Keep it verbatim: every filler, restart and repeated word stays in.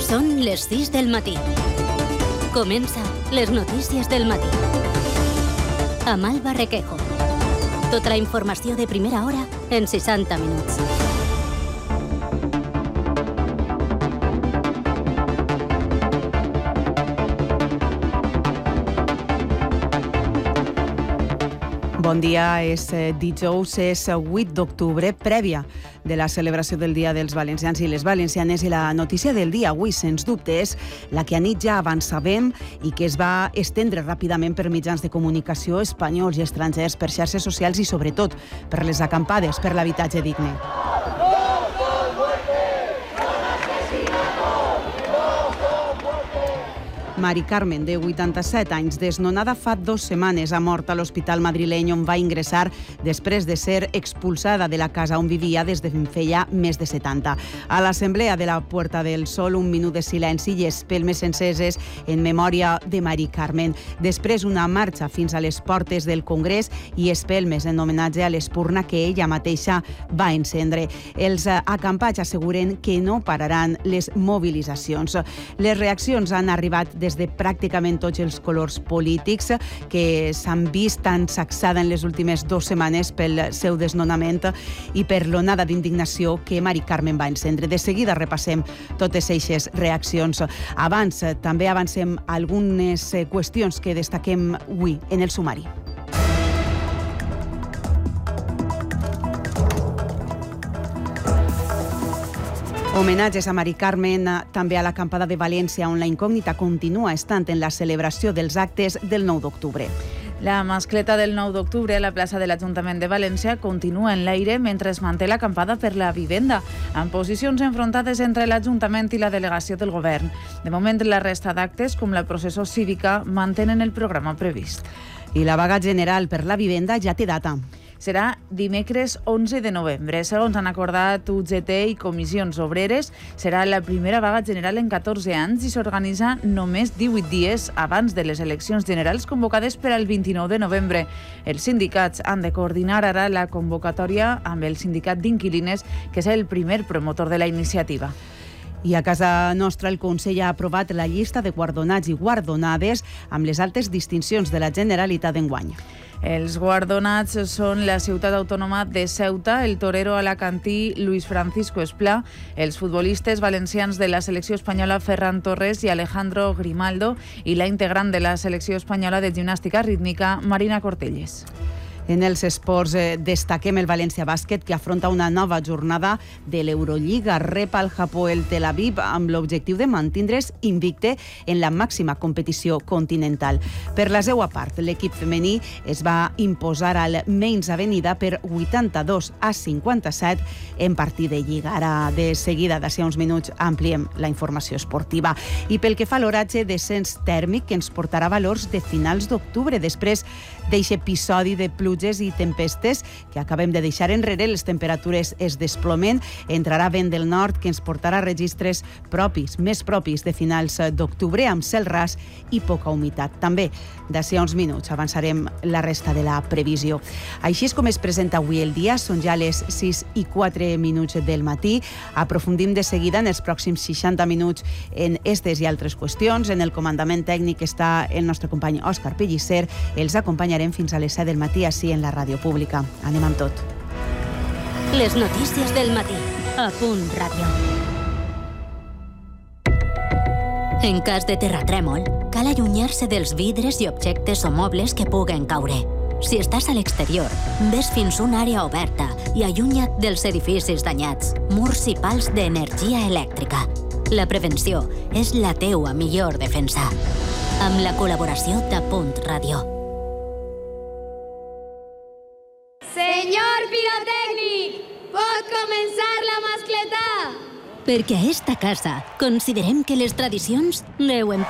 Són les sis del matí. Comença les notícies del matí. Amb Alba Requejo. Tota la informació de primera hora en seixanta minuts. Bon dia, és dijous, és vuit d'octubre, prèvia de la celebració del Dia dels Valencians i les Valencianes, i la notícia del dia avui, sens dubte, és la que anit ja abans sabem i que es va estendre ràpidament per mitjans de comunicació espanyols i estrangers, per xarxes socials i, sobretot, per les acampades per l'habitatge digne. Mari Carmen, de vuitanta-set anys, desnonada fa dues setmanes, ha mort a l'hospital madrileny on va ingressar després de ser expulsada de la casa on vivia des de feia més de setanta. A l'Assemblea de la Puerta del Sol, un minut de silenci i espelmes enceses en memòria de Mari Carmen. Després, una marxa fins a les portes del Congrés i espelmes en homenatge a l'espurna que ella mateixa va encendre. Els acampats asseguren que no pararan les mobilitzacions. Les reaccions han arribat des de pràcticament tots els colors polítics que s'han vist tan sacsada en les últimes dues setmanes pel seu desnonament i per l'onada d'indignació que Mari Carmen va encendre. De seguida repassem totes aquestes reaccions. Abans, també avancem algunes qüestions que destaquem avui en el sumari. Homenatges a Mari Carmen, també a l'acampada de València, on la incògnita continua estant en la celebració dels actes del nou d'octubre. La mascleta del nou d'octubre a la plaça de l'Ajuntament de València continua en l'aire mentre es manté l'acampada per la vivenda, amb posicions enfrontades entre l'Ajuntament i la delegació del Govern. De moment, la resta d'actes, com la processó cívica, mantenen el programa previst. I la vaga general per la vivenda ja té data. Serà dimecres onze de novembre. Segons han acordat U G T i comissions obreres, serà la primera vaga general en catorze anys i s'organitza només divuit dies abans de les eleccions generals convocades per al vint-i-nou de novembre. Els sindicats han de coordinar ara la convocatòria amb el sindicat d'inquilines, que és el primer promotor de la iniciativa. I a casa nostra el Consell ha aprovat la llista de guardonats i guardonades amb les altes distincions de la Generalitat d'enguany. Els guardonats són la ciutat autònoma de Ceuta, el torero alacantí Luis Francisco Esplà, els futbolistes valencians de la selecció espanyola Ferran Torres i Alejandro Grimaldo i la integrant de la selecció espanyola de gimnàstica rítmica Marina Cortelles. En els esports eh, destaquem el València Bàsquet, que afronta una nova jornada de l'Eurolliga. Rep al Hapoel Tel Aviv amb l'objectiu de mantindre's invicte en la màxima competició continental. Per la seva part, l'equip femení es va imposar al Mainz Avenida per vuitanta-dos a cinquanta-set en partit de Lliga. Ara, de seguida, d'ací a uns minuts, ampliem la informació esportiva. I pel que fa a l'oratge, descens tèrmic que ens portarà valors de finals d'octubre, després d'aquest episodi de pluges i tempestes que acabem de deixar enrere. Les temperatures es desplomen, entrarà vent del nord que ens portarà registres propis, més propis de finals d'octubre, amb cel ras i poca humitat. També, d'ací a uns minuts, avançarem la resta de la previsió. Així és com es presenta avui el dia, són ja les sis i quatre minuts del matí. Aprofundim de seguida en els pròxims seixanta minuts en estes i altres qüestions. En el comandament tècnic està el nostre company Òscar Pellicer. Els acompanyarem fins a les set del matí ací en la ràdio pública. Anem amb tot. Les notícies del matí a Punt Ràdio. En cas de terratrèmol, cal allunyar-se dels vidres i objectes o mobles que puguen caure. Si estàs a l'exterior, ves fins una àrea oberta i allunya't dels edificis danyats, murs i pals d'energia elèctrica. La prevenció és la teua millor defensa. Amb la col·laboració de Punt Ràdio. Senyor pirotècnic, pot començar la mascletà? Perquè a esta casa considerem que les tradicions deuen